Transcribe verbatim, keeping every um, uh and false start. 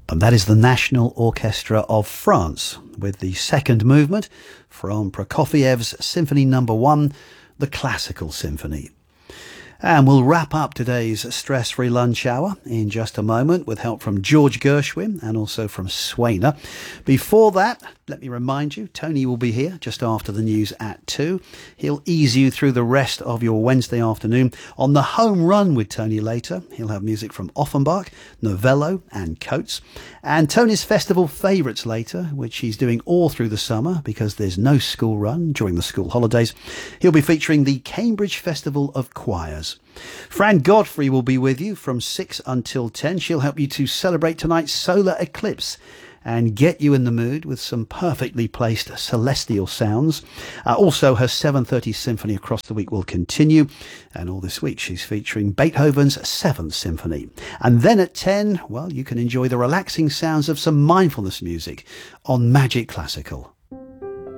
And that is the National Orchestra of France with the second movement from Prokofiev's Symphony Number One, the Classical Symphony. And we'll wrap up today's stress-free lunch hour in just a moment with help from George Gershwin and also from Swainer. Before that, let me remind you, Tony will be here just after the news at two. He'll ease you through the rest of your Wednesday afternoon. On the home run with Tony later, he'll have music from Offenbach, Novello and Coates. And Tony's festival favourites later, which he's doing all through the summer because there's no school run during the school holidays. He'll be featuring the Cambridge Festival of Choirs. Fran Godfrey will be with you from six until ten. She'll help you to celebrate tonight's solar eclipse and get you in the mood with some perfectly placed celestial sounds. Uh, also, her seven thirty symphony across the week will continue. And all this week, she's featuring Beethoven's seventh Symphony. And then at ten, well, you can enjoy the relaxing sounds of some mindfulness music on Magic Classical.